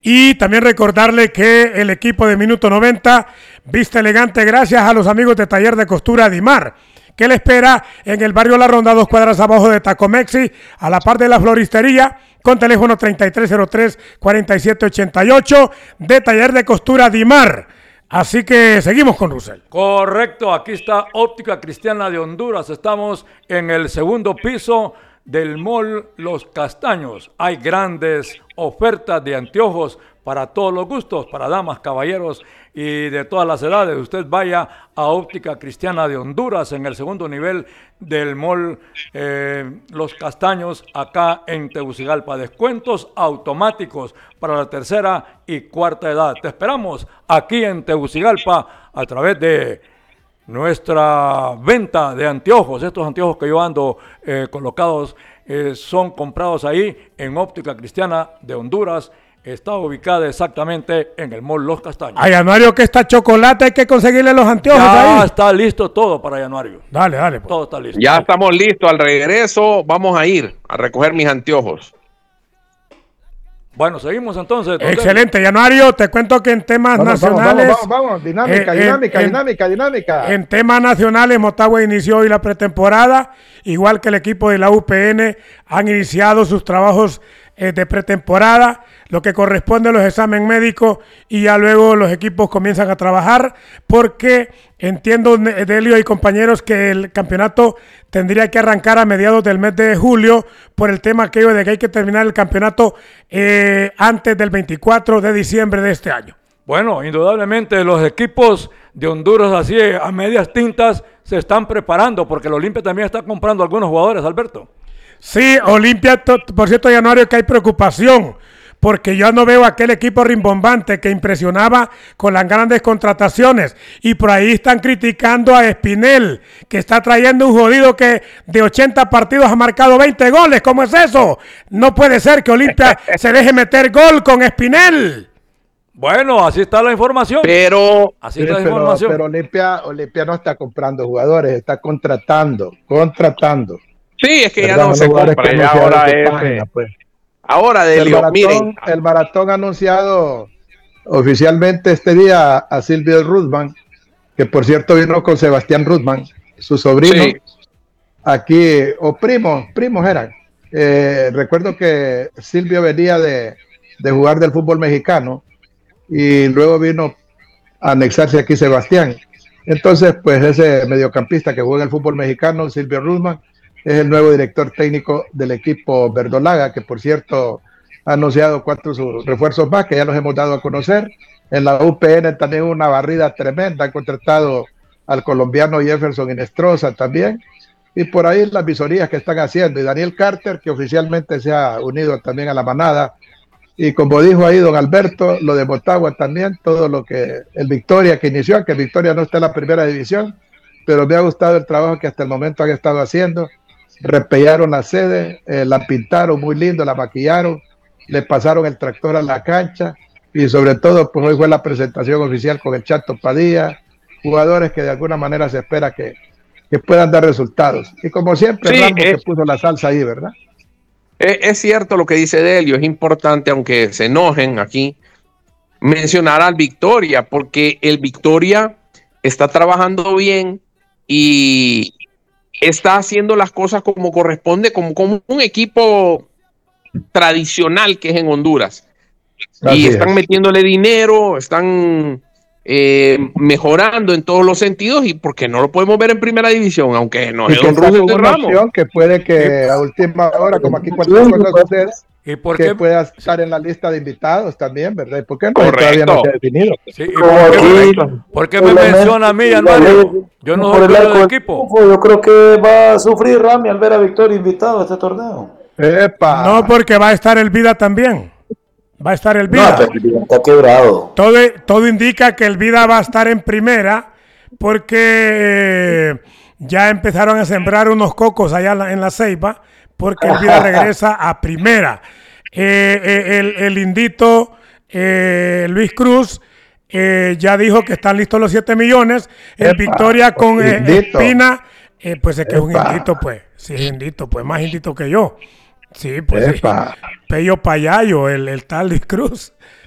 Y también recordarle que el equipo de Minuto 90 viste elegante gracias a los amigos de Taller de Costura Dimar, que le espera en el barrio La Ronda, 2 cuadras abajo de Tacomexi, a la par de la floristería, con teléfono 3303-4788 de Taller de Costura Dimar. Así que seguimos con Russell. Correcto, aquí está Óptica Cristiana de Honduras. Estamos en el segundo piso del Mall Los Castaños. Hay grandes ofertas de anteojos para todos los gustos, para damas, caballeros y de todas las edades. Usted vaya a Óptica Cristiana de Honduras en el segundo nivel del Mall Los Castaños, acá en Tegucigalpa. Descuentos automáticos para la tercera y cuarta edad. Te esperamos aquí en Tegucigalpa a través de nuestra venta de anteojos. Estos anteojos que yo ando colocados son comprados ahí en Óptica Cristiana de Honduras. Está ubicada exactamente en el Mall Los Castaños. A Januario que está chocolate, hay que conseguirle los anteojos ya ahí. Está listo todo para Januario. Dale, pues. Todo está listo. Ya estamos listos. Al regreso vamos a ir a recoger mis anteojos. Bueno, seguimos entonces. Excelente, Januario. Te cuento que en temas nacionales... Vamos. Dinámica. En temas nacionales, Motagua inició hoy la pretemporada, igual que el equipo de la UPN han iniciado sus trabajos de pretemporada, lo que corresponde a los exámenes médicos, y ya luego los equipos comienzan a trabajar, porque entiendo, Delio y compañeros, que el campeonato tendría que arrancar a mediados del mes de julio por el tema aquello de que hay que terminar el campeonato antes del 24 de diciembre de este año. Bueno, indudablemente los equipos de Honduras así a medias tintas se están preparando, porque el Olimpia también está comprando algunos jugadores, Alberto. Sí, Olimpia, por cierto, Januario, que hay preocupación, porque yo no veo aquel equipo rimbombante que impresionaba con las grandes contrataciones, y por ahí están criticando a Espinel, que está trayendo un jodido que de 80 partidos ha marcado 20 goles. ¿Cómo es eso? No puede ser que Olimpia se deje meter gol con Espinel. Bueno, así está la información. Pero Olimpia no está comprando jugadores, está contratando. Sí, es que ya no se compra, ya ahora es... Ahora, miren. El Maratón ha anunciado oficialmente este día a Silvio Ruthman, que por cierto vino con Sebastián Ruthman, su sobrino, sí. Aquí, o primos eran. Recuerdo que Silvio venía de jugar del fútbol mexicano y luego vino a anexarse aquí Sebastián. Entonces, pues ese mediocampista que juega en el fútbol mexicano, Silvio Ruthman, es el nuevo director técnico del equipo verdolaga, que por cierto ha anunciado 4 refuerzos más, que ya los hemos dado a conocer. En la UPN también una barrida tremenda, han contratado al colombiano Jefferson Inestrosa también, y por ahí las visorías que están haciendo, y Daniel Carter, que oficialmente se ha unido también a la manada, y como dijo ahí don Alberto, lo de Motagua también, todo lo que el Victoria que inició, aunque Victoria no está en la primera división, pero me ha gustado el trabajo que hasta el momento han estado haciendo. Repellaron la sede, la pintaron muy lindo, la maquillaron, le pasaron el tractor a la cancha, y sobre todo pues hoy fue la presentación oficial con el Chato Padilla, jugadores que de alguna manera se espera que puedan dar resultados, y como siempre sí, Rambo que puso la salsa ahí, ¿verdad? Es cierto lo que dice Delio, es importante, aunque se enojen aquí, mencionar al Victoria, porque el Victoria está trabajando bien y está haciendo las cosas como corresponde, como un equipo tradicional que es en Honduras. Y están metiéndole dinero, están mejorando en todos los sentidos, y porque no lo podemos ver en primera división, aunque no es Don Russell de Ramos. Que puede que a última hora, como aquí cualquier cosa sucede, ¿y por qué pueda estar en la lista de invitados también, verdad? ¿Y por qué no? Todavía no se ha definido. Sí, ¿por qué me menciona a mí, Januario? Yo no soy del equipo. Yo creo que va a sufrir Rami al ver a Victoria invitado a este torneo. ¡Epa! No, porque va a estar el Vida también. Va a estar el Vida. No, está quebrado. Todo indica que el Vida va a estar en primera, porque ya empezaron a sembrar unos cocos allá en la Ceiba, porque el Vida regresa a primera. El indito Luis Cruz ya dijo que están listos los 7 millones. El Victoria con Espina, pues es que es un indito, pues. Sí, es indito, pues más indito que yo. Sí, pues sí. Pello Payayo, el tal Luis Cruz.